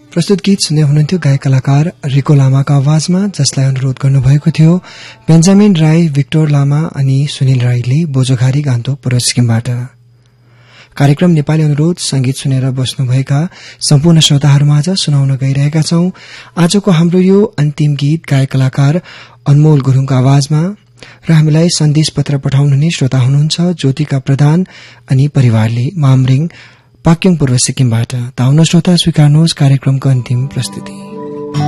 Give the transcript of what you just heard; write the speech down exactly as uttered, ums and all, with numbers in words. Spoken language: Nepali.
प्रस्तुत गीत सुन्दै हुनुहुन्थ्यो गायक कलाकार रिको लामाका आवाजमा, जसलाई अनुरोध गर्नुभएको थियो बेन्जामिन राई, विक्टर लामा अनि सुनिल राईले बोझोघारी गान्तोक पूर्व सिक्किमबाट। कार्यक्रम नेपाली अनुरोध संगीत सुनेर बस्नुभएका सम्पूर्ण श्रोताहरूमाझ सुनाउन गइरहेका छौं आजको हाम्रो यो अन्तिम गीत गायक कलाकार अनमोल गुरूङको आवाजमा। र हामीलाई सन्देश पत्र पठाउनुहुने श्रोता हुनुहुन्छ ज्योतिका प्रधान अनि परिवारले मामरिङ पाक्योङ पूर्व सिक्किमबाट। त आउन श्रोता स्वीकार्नुहोस् कार्यक्रमको अन्तिम प्रस्तुति।